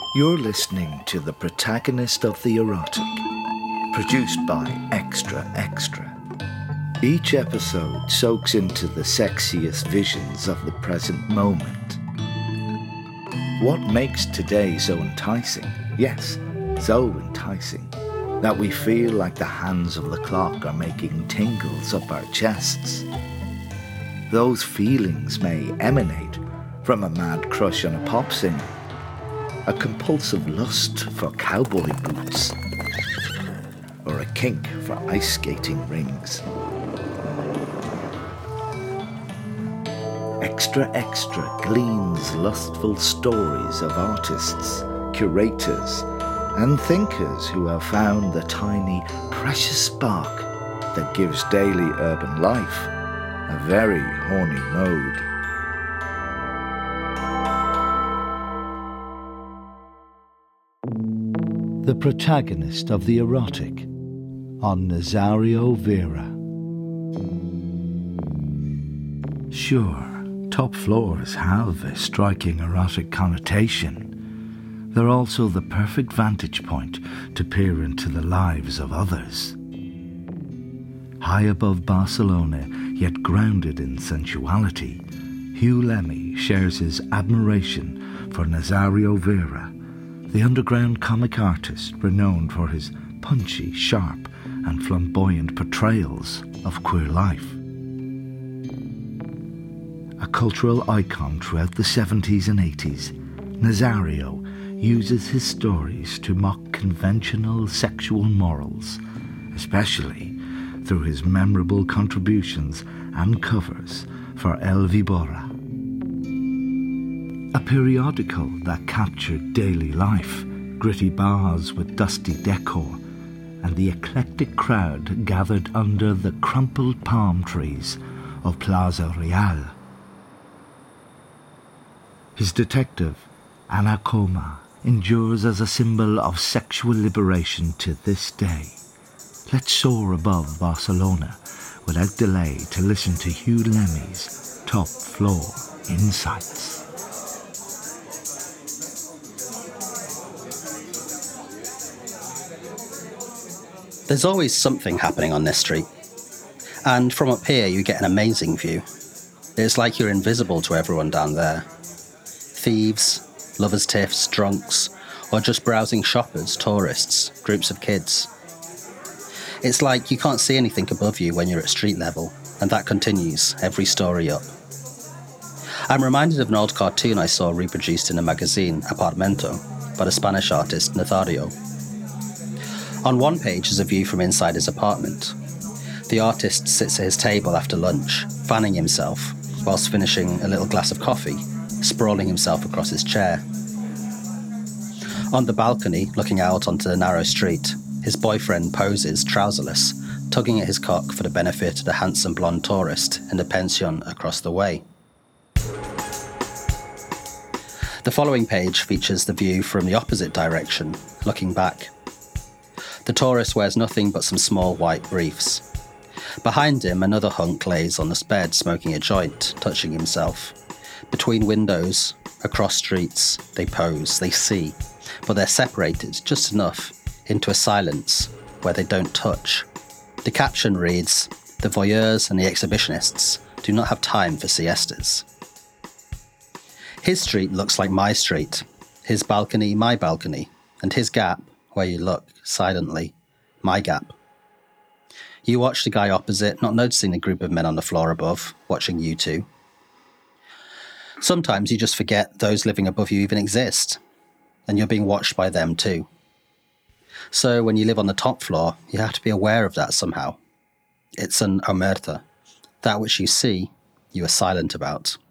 You're listening to The Protagonist of the Erotic, produced by Extra Extra. Each episode soaks into the sexiest visions of the present moment. What makes today so enticing? Yes, so enticing, that we feel like the hands of the clock are making tingles up our chests. Those feelings may emanate from a mad crush on a pop singer, a compulsive lust for cowboy boots, or a kink for ice skating rings. Extra Extra gleans lustful stories of artists, curators, and thinkers who have found the tiny, precious spark that gives daily urban life a very horny mode. The Protagonist of the Erotic on Nazario Vera. Sure, top floors have a striking erotic connotation. They're also the perfect vantage point to peer into the lives of others. High above Barcelona, yet grounded in sensuality, Hugh Lemmy shares his admiration for Nazario Vera, the underground comic artist renowned for his punchy, sharp, and flamboyant portrayals of queer life. A cultural icon throughout the 70s and 80s, Nazario uses his stories to mock conventional sexual morals, especially through his memorable contributions and covers for El Víbora, a periodical that captured daily life, gritty bars with dusty decor, and the eclectic crowd gathered under the crumpled palm trees of Plaza Real. His detective, Ana Coma, endures as a symbol of sexual liberation to this day. Let's soar above Barcelona without delay to listen to Hugh Lemmy's top floor insights. There's always something happening on this street. And from up here you get an amazing view. It's like you're invisible to everyone down there. Thieves, lovers' tiffs, drunks, or just browsing shoppers, tourists, groups of kids. It's like you can't see anything above you when you're at street level, and that continues every story up. I'm reminded of an old cartoon I saw reproduced in a magazine, Apartamento, by the Spanish artist Nazario. On one page is a view from inside his apartment. The artist sits at his table after lunch, fanning himself, whilst finishing a little glass of coffee, sprawling himself across his chair. On the balcony, looking out onto the narrow street, his boyfriend poses trouserless, tugging at his cock for the benefit of the handsome blonde tourist in the pension across the way. The following page features the view from the opposite direction, looking back. The tourist wears nothing but some small white briefs. Behind him, another hunk lays on the bed smoking a joint, touching himself. Between windows, across streets, they pose, they see, but they're separated just enough into a silence where they don't touch. The caption reads, "The voyeurs and the exhibitionists do not have time for siestas." His street looks like my street, his balcony, my balcony, and his gap, where you look, silently, my gap. You watch the guy opposite, not noticing the group of men on the floor above, watching you two. Sometimes you just forget those living above you even exist, and you're being watched by them too. So when you live on the top floor, you have to be aware of that somehow. It's an omerta. That which you see, you are silent about.